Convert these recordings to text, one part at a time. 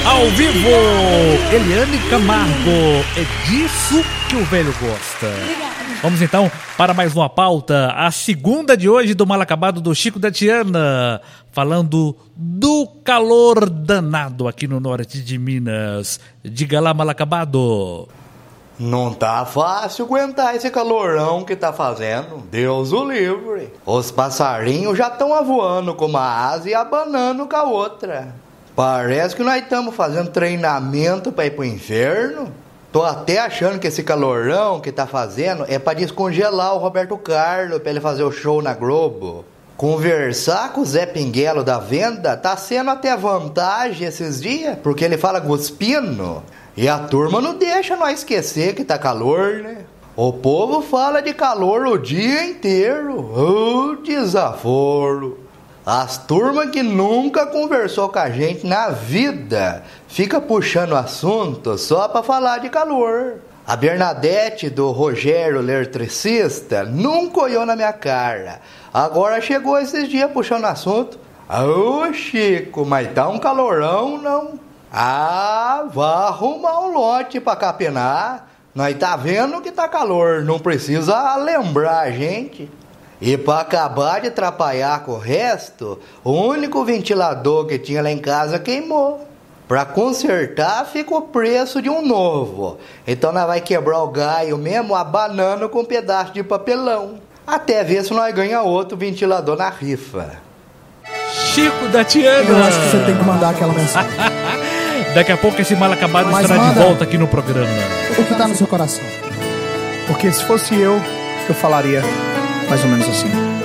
Ao vivo, Eliane Camargo. É disso que o velho gosta. Vamos então para mais uma pauta. A segunda de hoje do Mal Acabado do Chico da Tiana. Falando do calor danado aqui no norte de Minas. Diga lá, Mal Acabado. Não tá fácil aguentar esse calorão que tá fazendo. Deus o livre. Os passarinhos já estão avoando com uma asa e abanando com a outra. Parece que nós estamos fazendo treinamento para ir pro inferno. Tô até achando que esse calorão que tá fazendo é para descongelar o Roberto Carlos para ele fazer o show na Globo. Conversar com o Zé Pinguelo da Venda tá sendo até vantagem esses dias, porque ele fala cuspindo. E a turma não deixa nós esquecer que tá calor, né? O povo fala de calor o dia inteiro. Desaforo. As turmas que nunca conversou com a gente na vida fica puxando assunto só pra falar de calor. A Bernadette do Rogério Eletricista nunca olhou na minha cara. Agora chegou esses dias puxando assunto. Ô Chico, mas tá um calorão, não? Vá arrumar um lote pra capinar. Nós tá vendo que tá calor, não precisa lembrar a gente. E pra acabar de atrapalhar com o resto, o único ventilador que tinha lá em casa queimou. Pra consertar fica o preço de um novo. Então nós vai quebrar o galho mesmo abanando com um pedaço de papelão. Até ver se nós ganha outro ventilador na rifa. Chico da Tiana. Eu acho que você tem que mandar aquela mensagem. Daqui a pouco esse Mal Acabado Mas estará manda de volta aqui no programa. O que tá no seu coração? Porque se fosse eu falaria mais ou menos assim.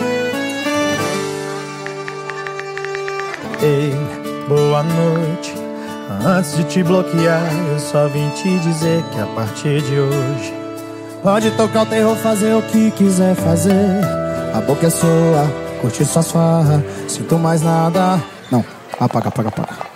Ei, boa noite. Antes de te bloquear, eu só vim te dizer que a partir de hoje Pode tocar o terror, fazer o que quiser fazer. A boca é sua, curte suas farras. Sinto mais nada. Não, apaga.